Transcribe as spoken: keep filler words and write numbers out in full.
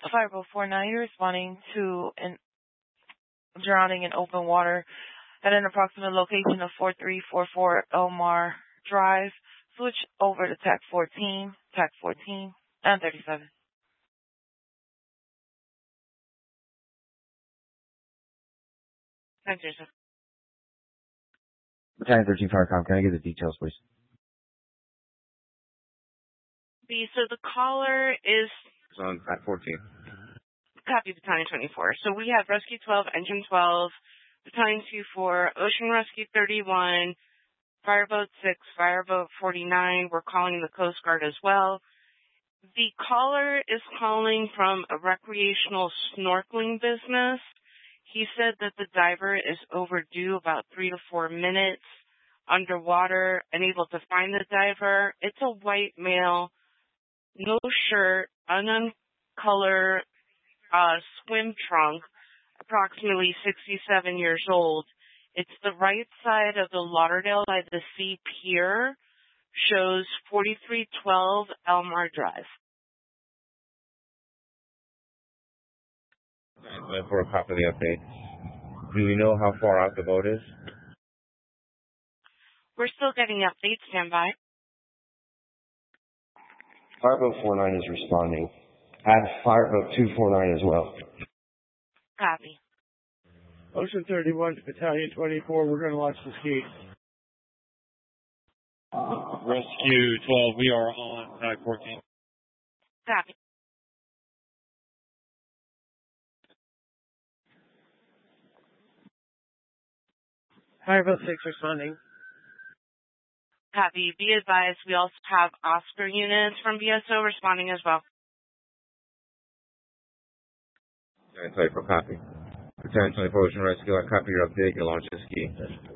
Fireboat four nine, you're responding to an drowning in open water at an approximate location of four three four four Elmar Drive. Switch over to T A C fourteen, T A C fourteen, and thirty-seven. Thanks, Joseph. Battalion thirteen Firecom, can I get the details, please? B, so the caller is... It's on T A C fourteen. Copy, Battalion twenty-four. So we have Rescue twelve, Engine twelve, Battalion two four, Ocean Rescue thirty-one, Fireboat six, Fireboat forty-nine. We're calling the Coast Guard as well. The caller is calling from a recreational snorkeling business. He said that the diver is overdue about three to four minutes underwater, unable to find the diver. It's a white male, no shirt, unknown color uh, swim trunk, approximately sixty-seven years old. It's the right side of the Lauderdale by the Sea Pier, shows forty-three twelve Elmar Drive. For a copy of the update. Do we know how far out the boat is? We're still getting updates. Stand by. Fireboat four nine is responding. Add Fireboat two four nine as well. Copy. Ocean thirty-one to Battalion twenty-four. We're going to launch the ski. Rescue twelve, we are on T A C fourteen. Copy. Fireboat six responding. Copy. Be advised, we also have Oscar units from B S O responding as well. twenty-four, copy. Battalion twenty-four, Ocean Rescue, I copy your update. You're launching ski.